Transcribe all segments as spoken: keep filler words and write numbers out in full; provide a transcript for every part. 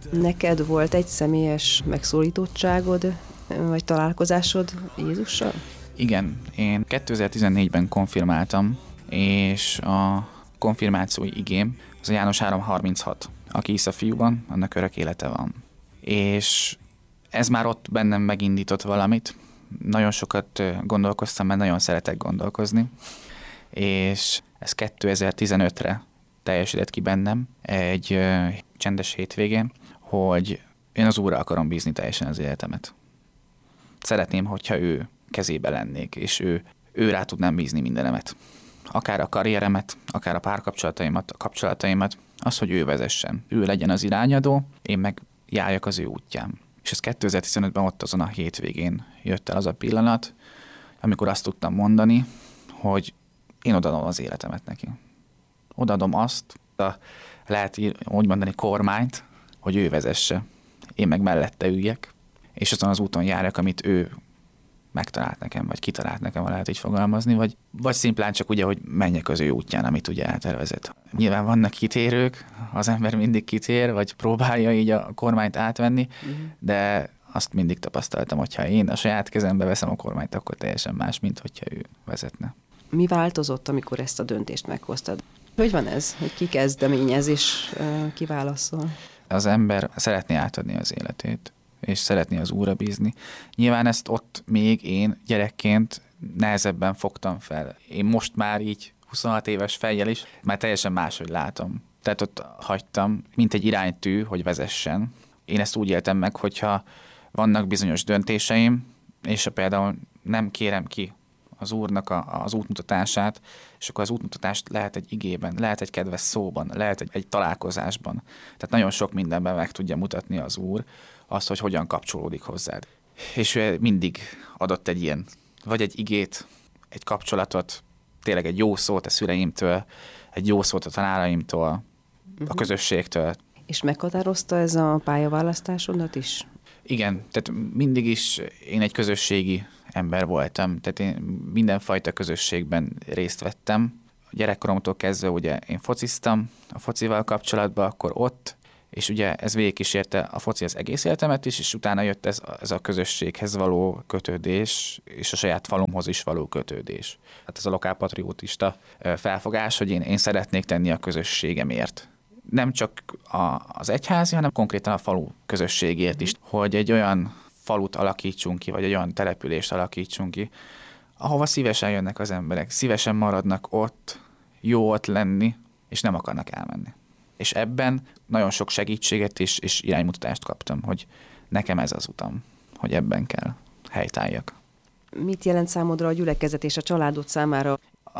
Neked volt egy személyes megszólítottságod, vagy találkozásod Jézussal? Igen, én kétezer-tizennégyben konfirmáltam, és a konfirmációi igém az a János három harminchat. Aki hisz a fiúban, annak örök élete van. És ez már ott bennem megindított valamit. Nagyon sokat gondolkoztam, mert nagyon szeretek gondolkozni. És ez kétezer-tizenötre teljesített ki bennem egy ö, csendes hétvégén, hogy én az Úrra akarom bízni teljesen az életemet. Szeretném, hogyha ő kezébe lennék, és ő, ő rá tudnám bízni mindenemet. Akár a karrieremet, akár a párkapcsolataimat, a kapcsolataimat, az, hogy ő vezessen. Ő legyen az irányadó, én meg járjak az ő útján. És ez kétezer-tizenötben ott azon a hétvégén jött el az a pillanat, amikor azt tudtam mondani, hogy én odaadom az életemet neki. Odaadom azt, a, lehet úgy mondani kormányt, hogy ő vezesse. Én meg mellette üljek, és azon az úton járjak, amit ő megtalált nekem, vagy kitalált nekem, ha lehet így fogalmazni, vagy, vagy szimplán csak ugye, hogy menjek az ő útján, amit ugye eltervezett. Nyilván vannak kitérők, az ember mindig kitér, vagy próbálja így a kormányt átvenni, uh-huh. de azt mindig tapasztaltam, hogyha én a saját kezembe veszem a kormányt, akkor teljesen más, mint hogyha ő vezetne. Mi változott, amikor ezt a döntést meghoztad? Hogy van ez, hogy ki kezdeményez és uh, ki válaszol? Az ember szeretné átadni az életét, és szeretné az Úrra bízni. Nyilván ezt ott még én gyerekként nehezebben fogtam fel. Én most már így huszonhat éves fejjel is, már teljesen máshogy látom. Tehát ott hagytam, mint egy iránytű, hogy vezessen. Én ezt úgy éltem meg, hogyha vannak bizonyos döntéseim, és például nem kérem ki az Úrnak a, az útmutatását, és akkor az útmutatást lehet egy igében, lehet egy kedves szóban, lehet egy, egy találkozásban. Tehát nagyon sok mindenben meg tudja mutatni az Úr azt, hogy hogyan kapcsolódik hozzád. És ő mindig adott egy ilyen, vagy egy igét, egy kapcsolatot, tényleg egy jó szót a szüleimtől, egy jó szót a tanáraimtól, uh-huh. a közösségtől. És meghatározta ez a pályaválasztásodat is? Igen, tehát mindig is én egy közösségi ember voltam, tehát én mindenfajta közösségben részt vettem. A gyerekkoromtól kezdve ugye én fociztam a focival kapcsolatban, akkor ott, és ugye ez végigkísérte a foci az egész életemet is, és utána jött ez, ez a közösséghez való kötődés, és a saját falumhoz is való kötődés. Hát ez a lokálpatriótista felfogás, hogy én, én szeretnék tenni a közösségemért. Nem csak a, az egyházi, hanem konkrétan a falu közösségért is, hogy egy olyan falut alakítsunk ki, vagy egy olyan települést alakítsunk ki, ahova szívesen jönnek az emberek, szívesen maradnak ott, jó ott lenni, és nem akarnak elmenni. És ebben nagyon sok segítséget és, és iránymutatást kaptam, hogy nekem ez az utam, hogy ebben kell helytálljak. Mit jelent számodra a gyülekezet és a családod számára?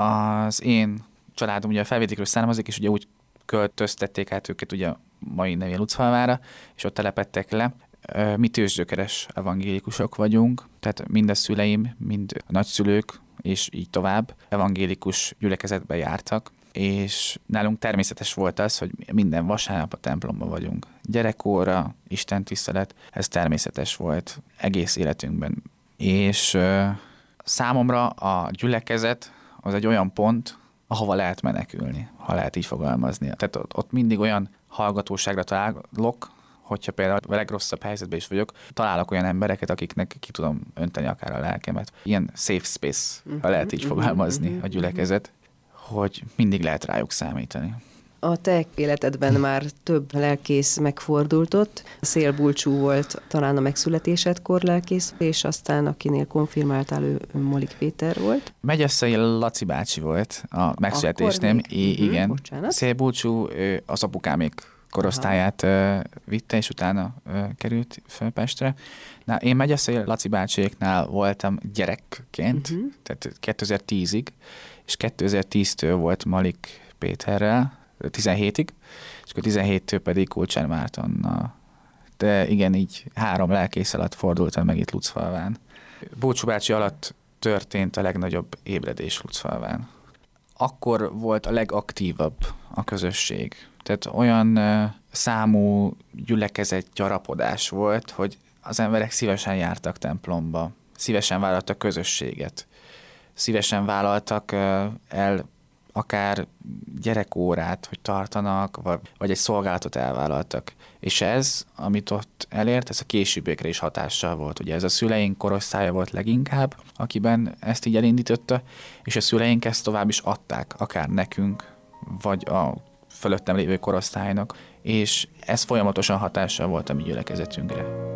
Az én családom ugye a Felvidékről származik, és ugye úgy költöztették át őket ugye a mai nevén Lucfalvára, és ott telepedtek le. Mi tőzsgyökeres evangélikusok vagyunk, tehát mind a szüleim, mind a nagyszülők, és így tovább evangélikus gyülekezetbe jártak, és nálunk természetes volt az, hogy minden vasárnap a templomban vagyunk. Gyerekóra, istentisztelet, ez természetes volt egész életünkben. És ö, számomra a gyülekezet az egy olyan pont, ahova lehet menekülni, ha lehet így fogalmazni. Tehát ott, ott mindig olyan hallgatóságra találok, hogyha például a legrosszabb helyzetben is vagyok, találok olyan embereket, akiknek ki tudom önteni akár a lelkemet. Ilyen safe space, ha lehet így fogalmazni a gyülekezet, hogy mindig lehet rájuk számítani. A te életedben már több lelkész megfordultott. Szélbulcsú volt talán a megszületésedkor lelkész, és aztán akinél konfirmáltál, ő Molik Péter volt. Megyeszei Laci bácsi volt a megszületésnél. I- igen. Bocsánat. Szélbulcsú az apukámék korosztályát uh, vitte, és utána uh, került föl Pestre. Na, én Megyeszei Laci bácsiéknál voltam gyerekként, uh-huh. tehát kétezer-tízig, és kétezer-tíztől volt Molik Péterrel, tizenhétig, és akkor tizenhéttől pedig Kulcsár Mártonnal. De igen, így három lelkész alatt fordultam meg itt Lucfalván. Búcsú bácsi alatt történt a legnagyobb ébredés Lucfalván. Akkor volt a legaktívabb a közösség. Tehát olyan uh, számú gyülekezet gyarapodás volt, hogy az emberek szívesen jártak templomba, szívesen vállaltak közösséget, szívesen vállaltak uh, el akár gyerekórát, hogy tartanak, vagy, vagy egy szolgálatot elvállaltak. És ez, amit ott elért, ez a későbbiekre is hatással volt. Ugye ez a szüleink korosztálya volt leginkább, akiben ezt így elindította, és a szüleink ezt tovább is adták, akár nekünk, vagy a fölöttem lévő korosztálynak, és ez folyamatosan hatással volt a mi gyülekezetünkre.